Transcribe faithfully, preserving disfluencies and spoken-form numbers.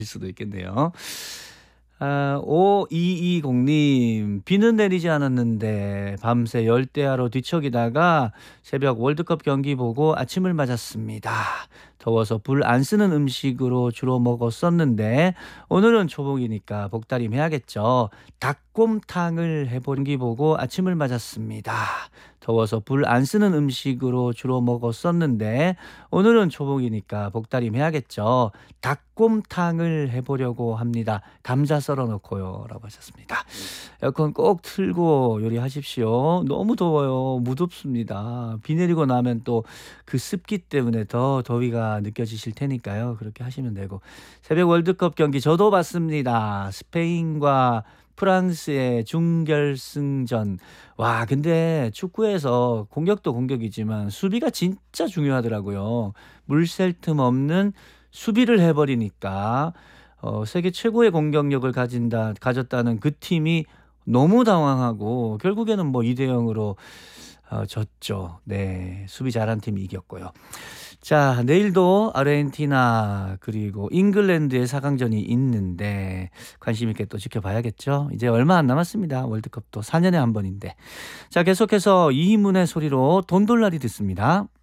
수도 있겠네요. 아 오이이공 님. 비는 내리지 않았는데 밤새 열대야로 뒤척이다가 새벽 월드컵 경기 보고 아침을 맞았습니다. 더워서 불 안 쓰는 음식으로 주로 먹었었는데 오늘은 초복이니까 복다림 해야겠죠. 닭곰탕을 해본 기 보고 아침을 맞았습니다. 더워서 불 안 쓰는 음식으로 주로 먹었었는데 오늘은 초복이니까 복다림 해야겠죠. 닭곰탕을 해보려고 합니다. 감자 썰어 놓고요. 라고 하셨습니다. 에어컨 꼭 틀고 요리하십시오. 너무 더워요. 무덥습니다. 비 내리고 나면 또 그 습기 때문에 더 더위가 느껴지실 테니까요. 그렇게 하시면 되고. 새벽 월드컵 경기 저도 봤습니다. 스페인과 프랑스의 준결승전. 와, 근데 축구에서 공격도 공격이지만 수비가 진짜 중요하더라고요. 물 샐 틈 없는 수비를 해버리니까 어, 세계 최고의 공격력을 가진다, 가졌다는 그 팀이 너무 당황하고 결국에는 뭐 이 대 영으로 어, 졌죠. 네, 수비 잘한 팀이 이겼고요. 자, 내일도 아르헨티나 그리고 잉글랜드의 사 강전이 있는데 관심 있게 또 지켜봐야겠죠. 이제 얼마 안 남았습니다. 월드컵도 사 년에 한 번인데. 자, 계속해서 이희문의 소리로 돈돌라리 듣습니다.